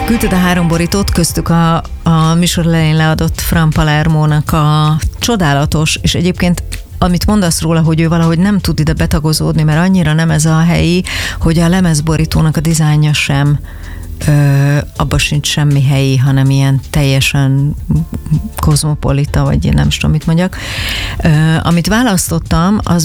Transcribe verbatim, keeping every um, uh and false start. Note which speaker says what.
Speaker 1: Küldted a három borítót, köztük a, a műsor elején leadott Fran Palermónak a csodálatos, és egyébként amit mondasz róla, hogy ő valahogy nem tud ide betagozódni, mert annyira nem ez a helyi, hogy a lemezborítónak a dizájnja sem, ö, abban sincs semmi helyi, hanem ilyen teljesen kozmopolita, vagy én nem is tudom, mit mondjak. Ö, amit választottam, az